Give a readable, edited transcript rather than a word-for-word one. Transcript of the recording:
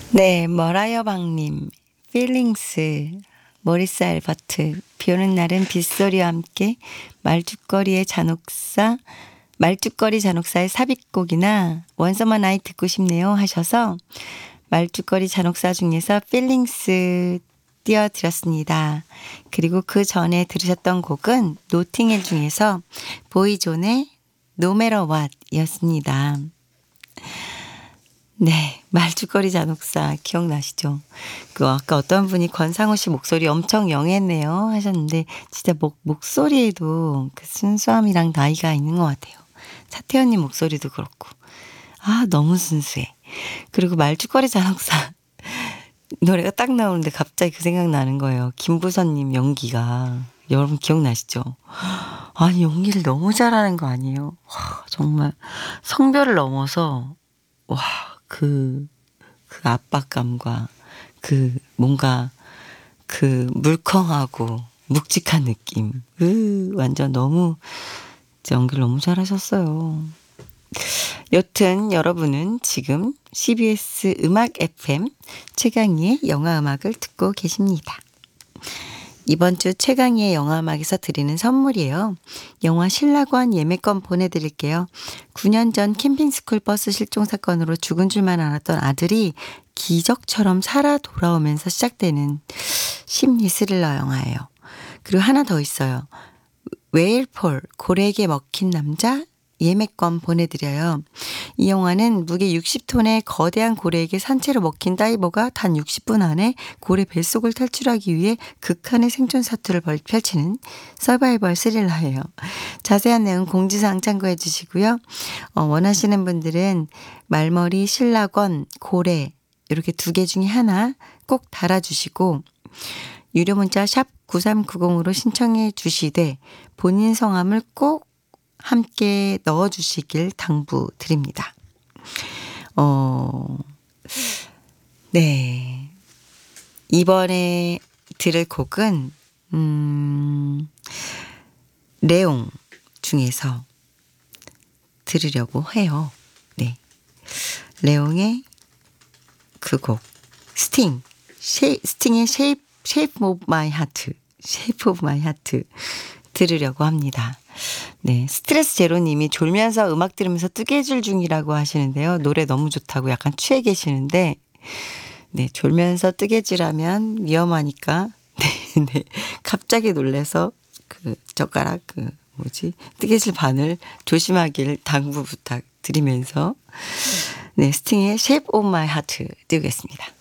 네, 머라이어 박님, 필링스, 모리스 알버트, 비 오는 날은 빗소리와 함께 말죽거리 잔혹사의 삽입곡이나 원서머 나이 듣고 싶네요 하셔서 말죽거리 잔혹사 중에서 필링스 띄워드렸습니다. 그리고 그 전에 들으셨던 곡은 노팅힐 중에서 보이존의 No Matter What 이었습니다. 네, 말죽거리 잔혹사 기억나시죠? 아까 어떤 분이 권상우 씨 목소리 엄청 영했네요 하셨는데 진짜 목소리에도 그 순수함이랑 나이가 있는 것 같아요. 차태현님 목소리도 그렇고 너무 순수해. 그리고 말죽거리 잔혹사 노래가 딱 나오는데 갑자기 그 생각 나는 거예요. 김부선님 연기가 여러분 기억나시죠? 아니 연기를 너무 잘하는 거 아니에요? 와, 정말 성별을 넘어서 그 압박감과 뭔가 물컹하고 묵직한 느낌. 완전 너무 연기를 너무 잘하셨어요. 여튼 여러분은 지금 CBS 음악 FM 최강희의 영화음악을 듣고 계십니다. 이번 주 최강희의 영화음악에서 드리는 선물이에요. 영화 신라권 예매권 보내드릴게요. 9년 전 캠핑스쿨 버스 실종 사건으로 죽은 줄만 알았던 아들이 기적처럼 살아 돌아오면서 시작되는 심리 스릴러 영화예요. 그리고 하나 더 있어요. 웨일폴 고래에게 먹힌 남자 예매권 보내드려요. 이 영화는 무게 60톤의 거대한 고래에게 산채로 먹힌 다이버가 단 60분 안에 고래 뱃속을 탈출하기 위해 극한의 생존 사투를 펼치는 서바이벌 스릴러예요. 자세한 내용 공지사항 참고해 주시고요. 원하시는 분들은 말머리, 신라권, 고래 이렇게 두 개 중에 하나 꼭 달아주시고 유료 문자 샵 9390으로 신청해 주시되 본인 성함을 꼭 함께 넣어주시길 당부드립니다. 네. 이번에 들을 곡은, 레옹 중에서 들으려고 해요. 네. 레옹의 그 곡, 스팅의 Shape of My Heart 들으려고 합니다. 네, 스트레스 제로님이 졸면서 음악 들으면서 뜨개질 중이라고 하시는데요. 노래 너무 좋다고 약간 취해 계시는데 네, 졸면서 뜨개질하면 위험하니까 네, 갑자기 놀래서 젓가락 뜨개질 바늘 조심하길 당부 부탁드리면서 네, 스팅의 Shape of My Heart 띄우겠습니다.